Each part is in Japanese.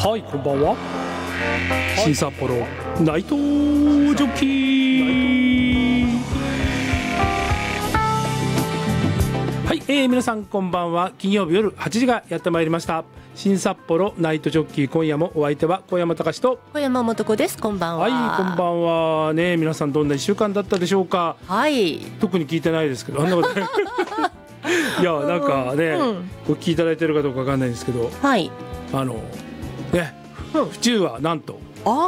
はい、こんばんは。新札幌ナイトジョッキー。はい、皆さんこんばんは。金曜日夜8時がやってまいりました。新札幌ナイトジョッキー、今夜もお相手は小山隆と小山素子です。こんばんは。 はい、こんばんはね。皆さんどんな1週間だったでしょうか。 はい、 特に聞いてないですけど、あんなこといや、なんかね、お聞きいただいてるかどうかわかんないんですけど、 はい、 ね、府中はなんと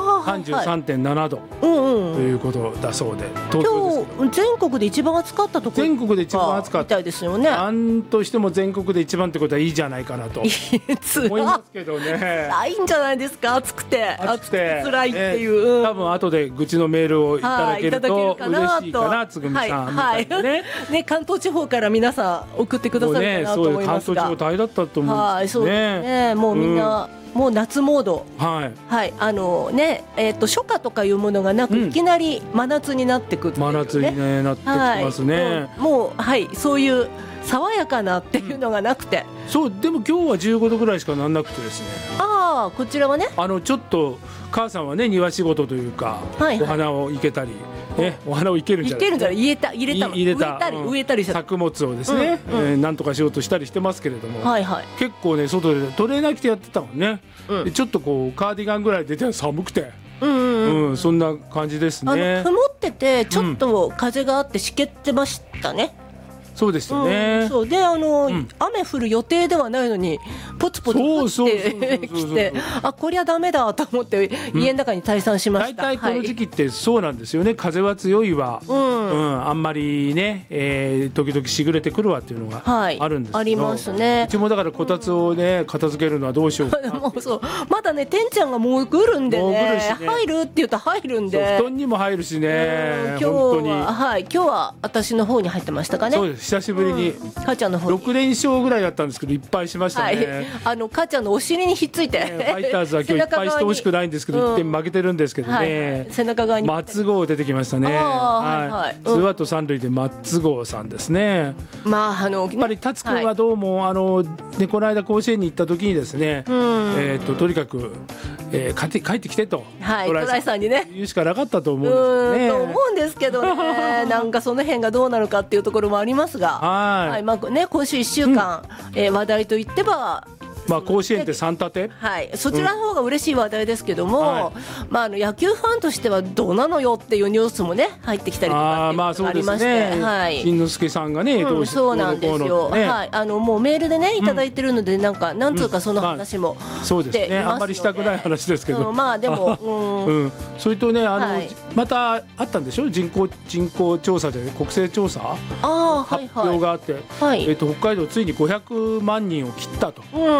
33.7 度ということだそうで、東京ですけど、 今日全国で一番暑かったところ全国で一番暑かったみたいですよね。 なんとしても全国で一番ってことはいいじゃないかなと思いますけどね。 辛いんじゃないですか。暑くて辛いっていう、 多分後で愚痴のメールをいただけると嬉しいかな、つぐみさんみたいなね。 ね、関東地方から皆さん送ってくださるかなと思いますが、 関東地方大変だったと思うんですよね。もうみんな、もう夏モード、ね、初夏とかいうものがなく、いきなり真夏になってくる、 真夏に、ね、なってきますね。 もうそういう爽やかなっていうのがなくて、 そうでも今日は15度ぐらいしかなんなくてですね。 こちらはね、 ちょっと母さんはね、庭仕事というか、お花を生けたり、お花を生けるんじゃない、 入れたり作物をですね、なんとかしようとしたりしてますけれども、結構ね、外でトレーナー着てやってたもんね。ちょっとこうカーディガンぐらい出て寒くて、そんな感じですね。 曇っててちょっと風があって湿気ってましたね。 そうですよね。 そうで、雨降る予定ではないのにポツポツ降ってきて、こりゃダメだと思って家の中に退散しました。 大体この時期ってそうなんですよね。風は強いわ、あんまりね、時々しぐれてくるわっていうのがあるんですけど、 ありますね。 うちもだからこたつをね、片付けるのはどうしようかな。 もうそうまだね、てんちゃんがもう来るんでね、入るって言うと入るんで、 布団にも入るしね。 今日は私の方に入ってましたかね。 そうです。久しぶりに母ちゃんの方に 6連勝ぐらいだったんですけど、いっぱいしましたね。 母ちゃんのお尻にひっついて、 ファイターズは今日いっぱいしてほしくないんですけど、1点負けてるんですけどね。 背中側に松郷出てきましたね。ツーアウト三塁で松郷さんですね。 やっぱり達君はどうもこの間甲子園に行った時にですね、とにかく帰ってきてとトライさんにね言うしかなかったと思うんですけどね。なんかその辺がどうなるかっていうところもありますが、今週1週間、話題といっては、 甲子園って3立て、 そちらの方が嬉しい話題ですけども、野球ファンとしてはどうなのよっていうニュースもね入ってきたりとかっていうことがありまして、 新之助さんがね、 そうなんですよ。もうメールでねいただいてるので、なんつうかその話もそうですね、あんまりしたくない話ですけど、 でもそれとね、またあったんでしょ、人口調査で国勢調査発表があって、北海道ついに500万人を切ったと。